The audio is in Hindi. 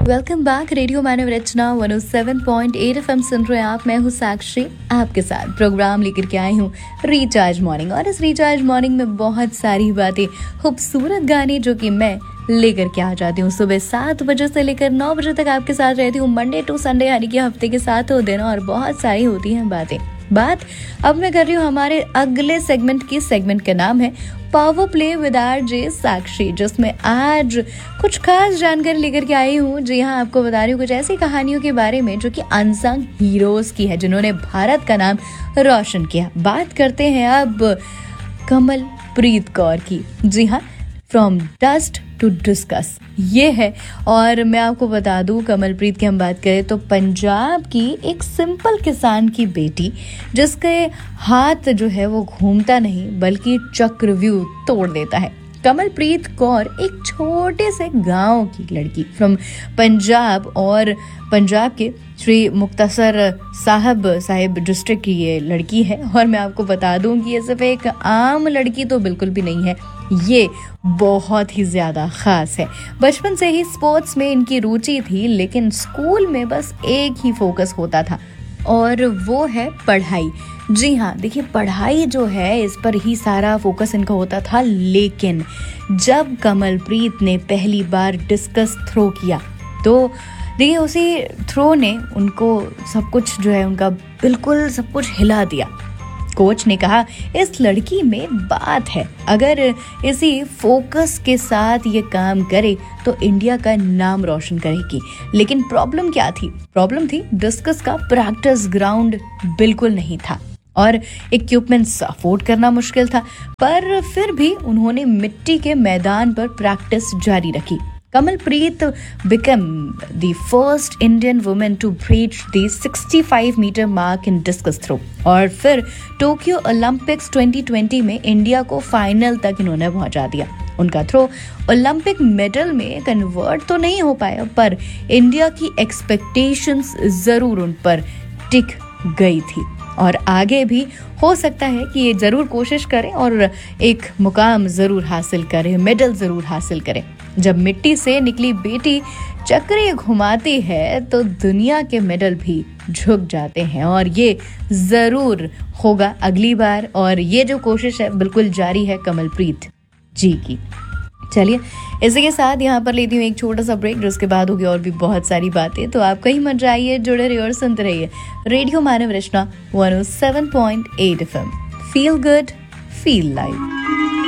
Welcome back. रेडियो मानव रचना 107.8 FM सुन रहे हैं आप। मैं हूँ साक्षी, आपके साथ प्रोग्राम लेकर के आई हूँ रिचार्ज मॉर्निंग। और इस रिचार्ज मॉर्निंग में बहुत सारी बातें, खूबसूरत गाने जो कि मैं लेकर के आ जाती हूँ। सुबह 7 बजे से लेकर 9 बजे तक आपके साथ रहती हूँ, मंडे टू संडे, यानी कि हफ्ते के 7 दिन। और बहुत सारी होती हैं बात अब मैं कर रही हूँ हमारे अगले सेगमेंट की। सेगमेंट का नाम है पावर प्ले विद आरजे साक्षी, जिसमें आज कुछ खास जानकारी लेकर के आई हूँ। जी हाँ, आपको बता रही हूँ कुछ ऐसी कहानियों के बारे में जो कि अनसंग हीरोज की है, जिन्होंने भारत का नाम रोशन किया। बात करते हैं अब कमलप्रीत कौर की। जी हाँ, फ्रॉम डस्ट टू डिस्कस ये है। और मैं आपको बता दूं, कमलप्रीत की हम बात करें तो पंजाब की एक सिंपल किसान की बेटी, जिसके हाथ जो है वो घूमता नहीं बल्कि चक्रव्यूह तोड़ देता है। कमलप्रीत कौर एक छोटे से गांव की लड़की फ्रॉम पंजाब, और पंजाब के श्री मुक्तसर साहिब डिस्ट्रिक्ट की ये लड़की है। और मैं आपको बता दूं कि ये सिर्फ एक आम लड़की तो बिल्कुल भी नहीं है, ये बहुत ही ज्यादा खास है। बचपन से ही स्पोर्ट्स में इनकी रुचि थी, लेकिन स्कूल में बस एक ही फोकस होता था, और वो है पढ़ाई। जी हाँ, देखिए, पढ़ाई जो है इस पर ही सारा फोकस इनका होता था। लेकिन जब कमलप्रीत ने पहली बार डिस्कस थ्रो किया तो देखिए, उसी थ्रो ने उनको सब कुछ जो है उनका बिल्कुल सब कुछ हिला दिया। कोच ने कहा, इस लड़की में बात है, अगर इसी फोकस के साथ ये काम करे तो इंडिया का नाम रोशन करेगी। लेकिन प्रॉब्लम क्या थी? प्रॉब्लम थी डिस्कस का प्रैक्टिस ग्राउंड बिल्कुल नहीं था और इक्विपमेंट्स अफोर्ड करना मुश्किल था। पर फिर भी उन्होंने मिट्टी के मैदान पर प्रैक्टिस जारी रखी। Kamalpreet became the first Indian woman to breach the 65-meter mark in discus throw। और फिर टोक्यो ओलंपिक्स 2020 में इंडिया को फाइनल तक इन्होंने पहुंचा दिया। उनका थ्रो ओलंपिक मेडल में कन्वर्ट तो नहीं हो पाया, पर इंडिया की एक्सपेक्टेशंस जरूर उन पर टिक गई थी, और आगे भी हो सकता है कि ये जरूर कोशिश करें और एक मुकाम जरूर हासिल करें, मेडल जरूर हासिल करें। जब मिट्टी से निकली बेटी चक्री घुमाती है तो दुनिया के मेडल भी झुक जाते हैं, और ये जरूर होगा अगली बार। और ये जो कोशिश है बिल्कुल जारी है कमलप्रीत जी की। चलिए, इसी के साथ यहाँ पर लेती हूँ एक छोटा सा ब्रेक, जिसके बाद होगी और भी बहुत सारी बातें। तो आप कहीं मत जाइए, जुड़े रहिए और सुनते रहिए रेडियो मानव रचना 107.8 FM। Feel good, feel live.